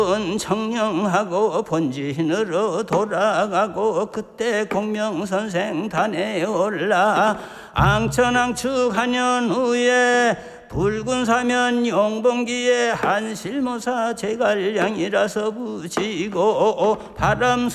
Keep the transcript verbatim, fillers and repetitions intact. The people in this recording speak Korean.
청령하고 본진으로 돌아가고 그때 공명선생 단에 올라 앙천앙축하년 후에 붉은 사면 용봉기에 한실모사 제갈량이라서 부지고 바람